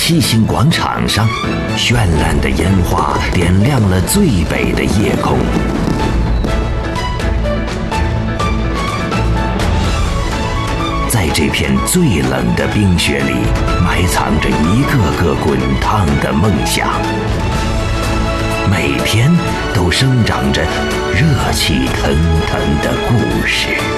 七星广场上，绚烂的烟花点亮了最北的夜空。在这片最冷的冰雪里，埋藏着一个个滚烫的梦想，每天都生长着热气腾腾的故事。